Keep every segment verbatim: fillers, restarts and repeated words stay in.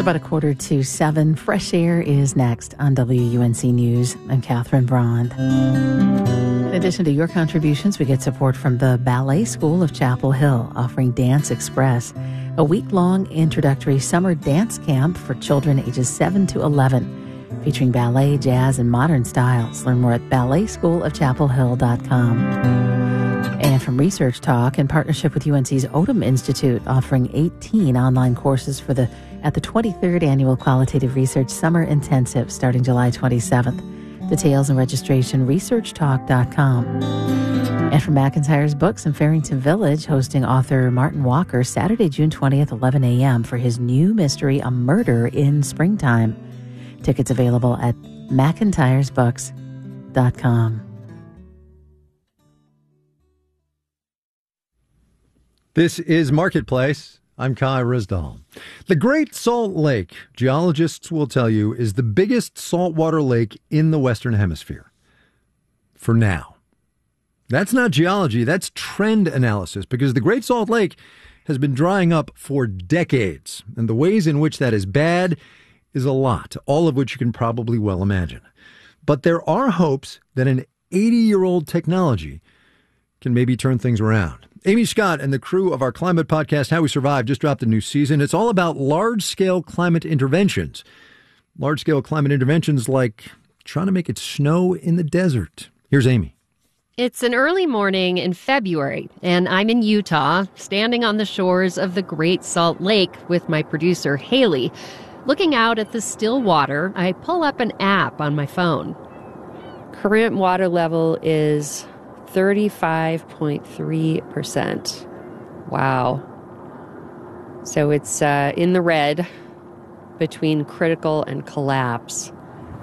about a quarter to seven. Fresh Air is next on W U N C News. I'm Catherine Braun. In addition to your contributions, we get support from the Ballet School of Chapel Hill, offering Dance Express, a week-long introductory summer dance camp for children ages seven to eleven, featuring ballet, jazz, and modern styles. Learn more at ballet school of chapel hill dot com. And from Research Talk, in partnership with U N C's Odum Institute, offering eighteen online courses for the at the twenty-third Annual Qualitative Research Summer Intensive, starting July twenty-seventh. Details and registration, research talk dot com. And from McIntyre's Books in Farrington Village, hosting author Martin Walker Saturday, June twentieth, eleven a.m. for his new mystery, A Murder in Springtime. Tickets available at mcintyres books dot com. This is Marketplace. I'm Kai Rizdal. The Great Salt Lake, geologists will tell you, is the biggest saltwater lake in the Western Hemisphere. For now. That's not geology, that's trend analysis, because the Great Salt Lake has been drying up for decades, and the ways in which that is bad is a lot, all of which you can probably well imagine. But there are hopes that an eighty-year-old technology can maybe turn things around. Amy Scott and the crew of our climate podcast, How We Survive, just dropped a new season. It's all about large-scale climate interventions. Large-scale climate interventions like trying to make it snow in the desert. Here's Amy. It's an early morning in February, and I'm in Utah, standing on the shores of the Great Salt Lake with my producer, Haley. Looking out at the still water, I pull up an app on my phone. Current water level is thirty-five point three percent. Wow. So it's uh, in the red, between critical and collapse.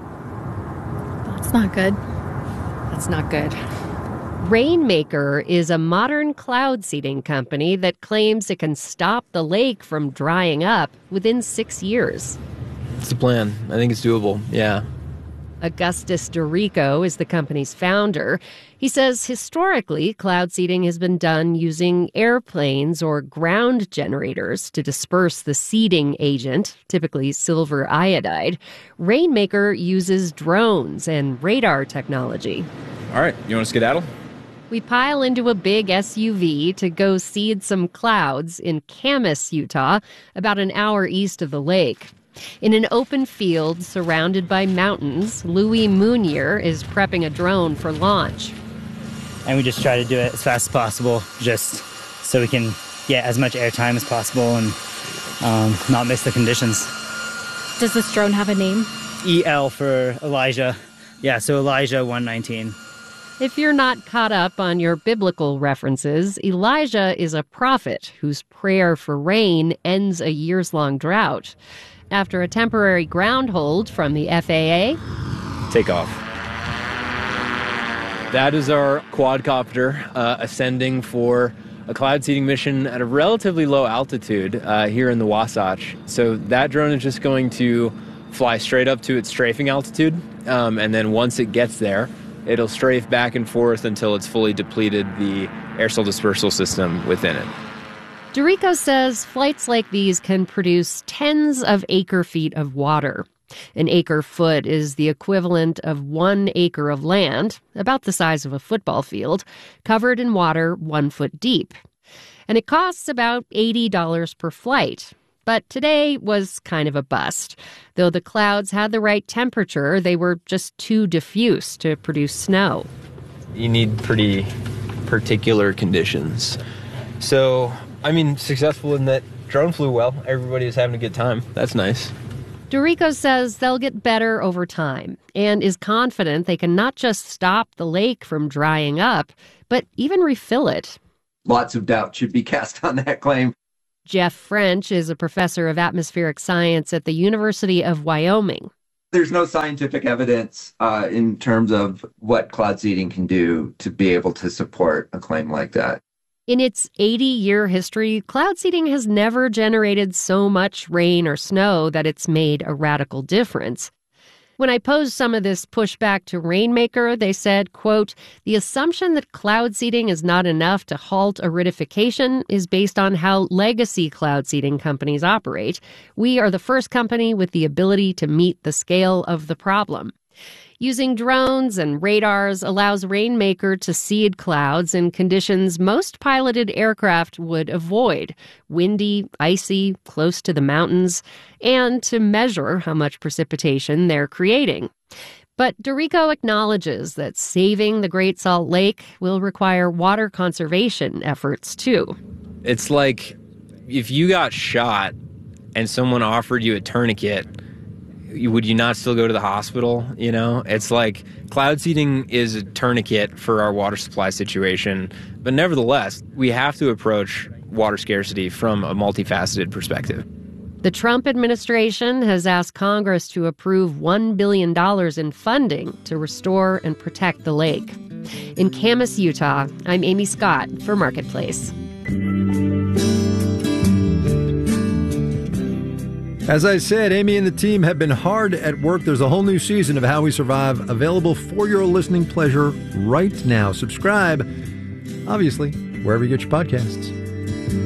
That's not good. That's not good. Rainmaker is a modern cloud seeding company that claims it can stop the lake from drying up within six years. It's the plan. I think it's doable, yeah. Augustus Dorico is the company's founder. He says historically, cloud seeding has been done using airplanes or ground generators to disperse the seeding agent, typically silver iodide. Rainmaker uses drones and radar technology. All right, you want to skedaddle? We pile into a big S U V to go seed some clouds in Camas, Utah, about an hour east of the lake. In an open field surrounded by mountains, Louis Mounier is prepping a drone for launch. And we just try to do it as fast as possible, just so we can get as much airtime as possible and um, not miss the conditions. Does this drone have a name? E L for Elijah. Yeah, so Elijah one nineteen. If you're not caught up on your biblical references, Elijah is a prophet whose prayer for rain ends a years-long drought. After a temporary ground hold from the F A A, take off. That is our quadcopter uh, ascending for a cloud seeding mission at a relatively low altitude uh, here in the Wasatch. So that drone is just going to fly straight up to its strafing altitude, um, and then once it gets there, it'll strafe back and forth until it's fully depleted the aerosol dispersal system within it. Dorico says flights like these can produce tens of acre-feet of water. An acre-foot is the equivalent of one acre of land, about the size of a football field, covered in water one foot deep. And it costs about eighty dollars per flight. But today was kind of a bust. Though the clouds had the right temperature, they were just too diffuse to produce snow. You need pretty particular conditions. So, I mean, successful in that drone flew well. Everybody was having a good time. That's nice. Dorico says they'll get better over time and is confident they can not just stop the lake from drying up, but even refill it. Lots of doubt should be cast on that claim. Jeff French is a professor of atmospheric science at the University of Wyoming. There's no scientific evidence uh, in terms of what cloud seeding can do to be able to support a claim like that. In its eighty-year history, cloud seeding has never generated so much rain or snow that it's made a radical difference. When I posed some of this pushback to Rainmaker, they said, quote, "The assumption that cloud seeding is not enough to halt aridification is based on how legacy cloud seeding companies operate. We are the first company with the ability to meet the scale of the problem." Using drones and radars allows Rainmaker to seed clouds in conditions most piloted aircraft would avoid: windy, icy, close to the mountains, and to measure how much precipitation they're creating. But Dorico acknowledges that saving the Great Salt Lake will require water conservation efforts, too. It's like if you got shot and someone offered you a tourniquet, would you not still go to the hospital? You know, it's like cloud seeding is a tourniquet for our water supply situation. But nevertheless, we have to approach water scarcity from a multifaceted perspective. The Trump administration has asked Congress to approve one billion dollars in funding to restore and protect the lake. In Camas, Utah, I'm Amy Scott for Marketplace. As I said, Amy and the team have been hard at work. There's a whole new season of How We Survive available for your listening pleasure right now. Subscribe, obviously, wherever you get your podcasts.